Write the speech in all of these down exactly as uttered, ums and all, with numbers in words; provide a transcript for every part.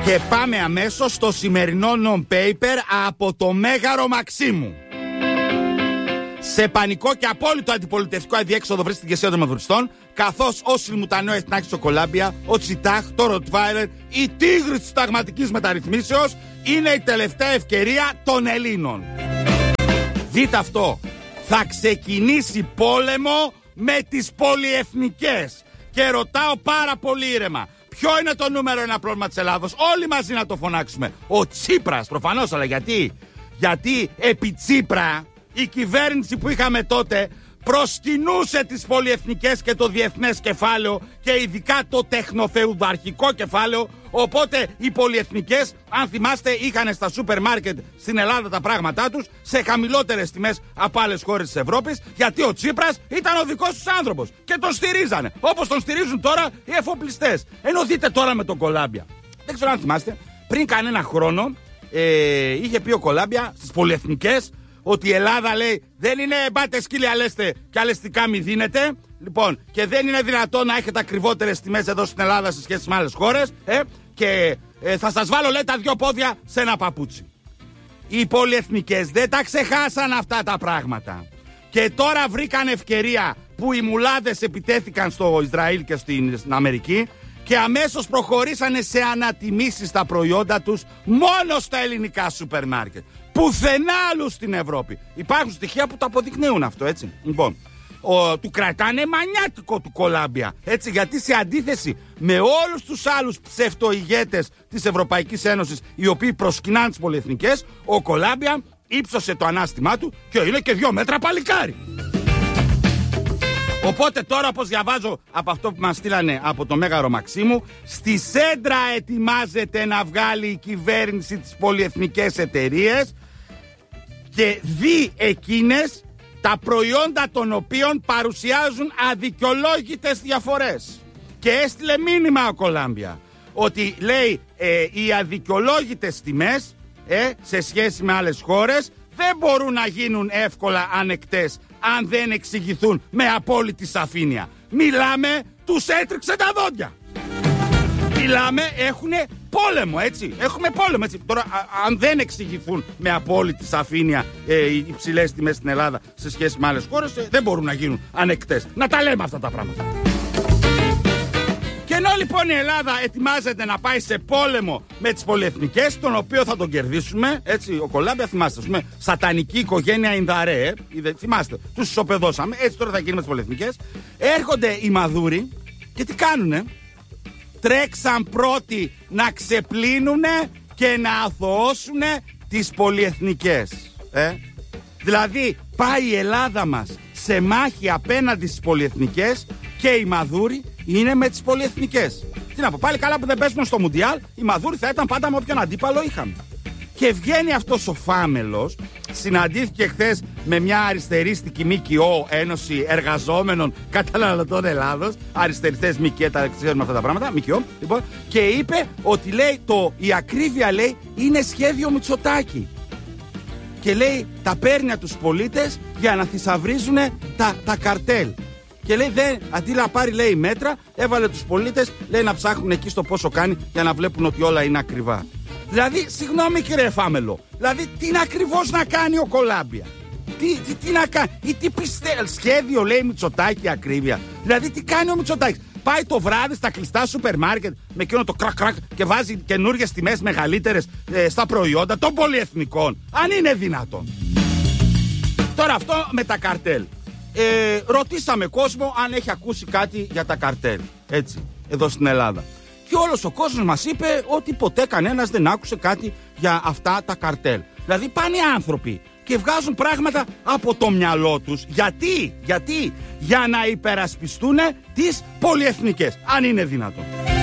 Και πάμε αμέσως στο σημερινό non-paper από το Μέγαρο Μαξίμου. Σε πανικό και απόλυτο αντιπολιτευτικό αδιέξοδο βρίσκεται η ηγεσία των μαυριστών, καθώς ο Σιλμουτανέο Εθνάκης στο Κολάμπια, ο Τσιτάχ, το Ροτβάιλερ, η τίγρη της συνταγματικής μεταρρυθμίσεως είναι η τελευταία ευκαιρία των Ελλήνων. Δείτε αυτό. Θα ξεκινήσει πόλεμο με τις πολυεθνικές. Και ρωτάω πάρα πολύ ήρεμα. Ποιο είναι το νούμερο ένα πρόβλημα της Ελλάδος? Όλοι μαζί να το φωνάξουμε. Ο Τσίπρας, προφανώς, αλλά γιατί? Γιατί επί Τσίπρα η κυβέρνηση που είχαμε τότε προσκυνούσε τις πολυεθνικές και το διεθνές κεφάλαιο και ειδικά το τεχνοφεουδαρχικό κεφάλαιο. Οπότε οι πολυεθνικές, αν θυμάστε, είχαν στα σούπερ μάρκετ στην Ελλάδα τα πράγματά τους σε χαμηλότερες τιμές από άλλες χώρες της Ευρώπης, γιατί ο Τσίπρας ήταν ο δικός τους άνθρωπος και τον στηρίζανε, όπως τον στηρίζουν τώρα οι εφοπλιστές. Ενώ δείτε τώρα με τον Κολάμπια. Δεν ξέρω αν θυμάστε, πριν κανένα χρόνο ε, είχε πει ο Κολάμπια στις πολυεθνικές ότι η Ελλάδα, λέει, δεν είναι μπάτε σκύλια λέστε και αλεστικά μη δίνετε. Λοιπόν, και δεν είναι δυνατόν να έχετε ακριβότερες τιμές εδώ στην Ελλάδα σε σχέση με άλλες χώρες. Ε, και ε, θα σας βάλω, λέει, τα δυο πόδια σε ένα παπούτσι. Οι πολυεθνικές δεν τα ξεχάσαν αυτά τα πράγματα. Και τώρα βρήκαν ευκαιρία που οι μουλάδες επιτέθηκαν στο Ισραήλ και στην, στην Αμερική και αμέσως προχωρήσανε σε ανατιμήσεις τα προϊόντα τους μόνο στα ελληνικά σούπερ μάρκετ. Πουθενά άλλου στην Ευρώπη. Υπάρχουν στοιχεία που το αποδεικνύουν αυτό, έτσι. Λοιπόν, ο, του κρατάνε μανιάτικο του Κολάμπια. Έτσι, γιατί σε αντίθεση με όλους τους άλλους ψευτοηγέτες της Ευρωπαϊκής Ένωσης, οι οποίοι προσκυνάνε τις πολυεθνικές, ο Κολάμπια ύψωσε το ανάστημά του και είναι και δύο μέτρα παλικάρι. Οπότε τώρα, όπως διαβάζω από αυτό που μας στείλανε από το Μέγαρο Μαξίμου, στη Σέντρα ετοιμάζεται να βγάλει η κυβέρνηση τις πολυεθνικές εταιρείες και δει εκείνες τα προϊόντα των οποίων παρουσιάζουν αδικαιολόγητες διαφορές. Και έστειλε μήνυμα ο Κολάμπια ότι, λέει, ε, οι αδικαιολόγητες τιμές ε, σε σχέση με άλλες χώρες δεν μπορούν να γίνουν εύκολα ανεκτές αν δεν εξηγηθούν με απόλυτη σαφήνεια. Μιλάμε, τους έτριξε τα δόντια. Μιλάμε, έχουνε πόλεμο, έτσι. Έχουμε πόλεμο, έτσι. Τώρα, α, αν δεν εξηγηθούν με απόλυτη σαφήνεια ε, οι υψηλές τιμές στην Ελλάδα σε σχέση με άλλες χώρες, ε, δεν μπορούν να γίνουν ανεκτές. Να τα λέμε αυτά τα πράγματα. Και ενώ λοιπόν η Ελλάδα ετοιμάζεται να πάει σε πόλεμο με τις πολυεθνικές, τον οποίο θα τον κερδίσουμε, έτσι, ο Κολάμπια, θυμάστε, πούμε, σατανική οικογένεια Ινδαρέ, ε, θυμάστε, τους ισοπεδώσαμε, έτσι τώρα θα γίνει με τις πολυεθνικές. Έρχονται οι Μαδούροι και τι κάνουνε? Τρέξαν πρώτοι να ξεπλύνουνε και να αθωώσουνε τις πολυεθνικές. Ε? Δηλαδή πάει η Ελλάδα μας σε μάχη απέναντι στις πολυεθνικές και οι Μαδούροι είναι με τις πολυεθνικές. Τι να πω, πάλι καλά που δεν παίζουν στο Μουντιάλ, οι Μαδούροι θα ήταν πάντα με όποιον αντίπαλο είχαμε. Και βγαίνει αυτός ο φάμελος, συναντήθηκε χθες με μια αριστερίστικη ΜΚΟ, Ένωση Εργαζόμενων Καταναλωτών Ελλάδος, αριστεριστές ΜΚΟ, τα ξέρουμε αυτά τα πράγματα, ΜΚΟ, λοιπόν, και είπε ότι, λέει, το, η ακρίβεια, λέει, είναι σχέδιο Μητσοτάκη. Και, λέει, τα παίρνει από τους πολίτες για να θησαυρίζουν τα, τα καρτέλ. Και, λέει, δεν, αντί να πάρει, λέει, μέτρα, έβαλε τους πολίτες, λέει, να ψάχνουν εκεί στο πόσο κάνει για να βλέπουν ότι όλα είναι ακριβά. Δηλαδή, συγγνώμη κύριε Φάμελο, δηλαδή τι είναι ακριβώς να κάνει ο Κολάμπια? Τι, τι, τι να κάνει? Ή τι πιστεύει? Σχέδιο, λέει, Μητσοτάκη, ακρίβεια. Δηλαδή, τι κάνει ο Μητσοτάκης? Πάει το βράδυ στα κλειστά σούπερ μάρκετ με εκείνο το κρακ κρακ και βάζει καινούργιες τιμές μεγαλύτερες ε, στα προϊόντα των πολυεθνικών. Αν είναι δυνατόν. Τώρα αυτό με τα καρτέλ. Ε, ρωτήσαμε κόσμο αν έχει ακούσει κάτι για τα καρτέλ. Έτσι, εδώ στην Ελλάδα. Και όλος ο κόσμος μας είπε ότι ποτέ κανένας δεν άκουσε κάτι για αυτά τα καρτέλ. Δηλαδή πάνε οι άνθρωποι και βγάζουν πράγματα από το μυαλό τους. Γιατί, γιατί, για να υπερασπιστούν τις πολυεθνικές, αν είναι δυνατόν.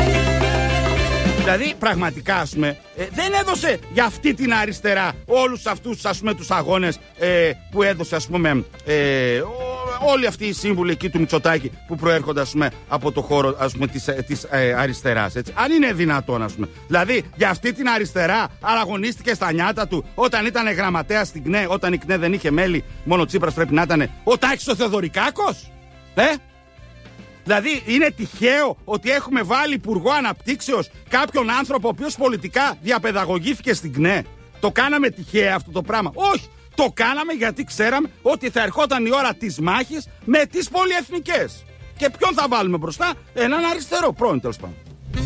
Δηλαδή πραγματικά, ας πούμε, ε, δεν έδωσε για αυτή την αριστερά όλους αυτούς, ας πούμε, τους αγώνες ε, που έδωσε, ας πούμε, ε, όλοι αυτοί οι σύμβουλοι εκεί του Μητσοτάκη που προέρχονται, ας πούμε, από το χώρο, ας πούμε, της, της ε, αριστεράς, έτσι. Αν είναι δυνατόν, ας πούμε. Δηλαδή για αυτή την αριστερά αγωνίστηκε στα νιάτα του όταν ήταν γραμματέας στην ΚΝΕ, όταν η ΚΝΕ δεν είχε μέλη, μόνο Τσίπρας πρέπει να ήταν, ο Τάκης ο Θεοδωρικάκος. Ε? Δηλαδή, είναι τυχαίο ότι έχουμε βάλει υπουργό αναπτύξεως κάποιον άνθρωπο ο οποίος πολιτικά διαπαιδαγωγήθηκε στην ΚΝΕ? Το κάναμε τυχαία αυτό το πράγμα? Όχι. Το κάναμε γιατί ξέραμε ότι θα ερχόταν η ώρα της μάχης με τις πολυεθνικές. Και ποιον θα βάλουμε μπροστά? Έναν αριστερό, πρώην τέλος πάντων.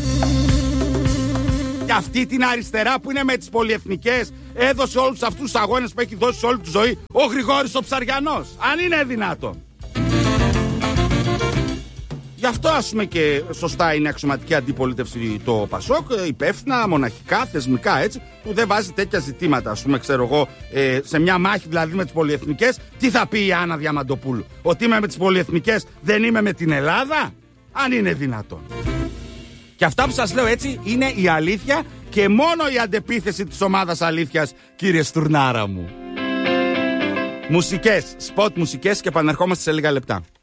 Και αυτή την αριστερά που είναι με τις πολυεθνικές έδωσε όλους αυτούς τους αγώνες που έχει δώσει όλη τη ζωή ο Γρηγόρης ο Ψαριανός. Αν είναι δυνατόν. Γι' αυτό, ας πούμε, και σωστά είναι αξιωματική αντιπολίτευση το ΠΑΣΟΚ, υπεύθυνα, μοναχικά, θεσμικά, έτσι, που δεν βάζει τέτοια ζητήματα. Ας πούμε, ξέρω εγώ, ε, σε μια μάχη δηλαδή με τις πολυεθνικές, τι θα πει η Άννα Διαμαντοπούλου? Ότι είμαι με τις πολυεθνικές, δεν είμαι με την Ελλάδα? Αν είναι δυνατόν. Και αυτά που σας λέω, έτσι, είναι η αλήθεια και μόνο η αντεπίθεση της ομάδας αλήθειας, κύριε Στουρνάρα μου. Μουσικές, σποτ μουσικές και επανερχόμαστε σε λίγα λεπτά.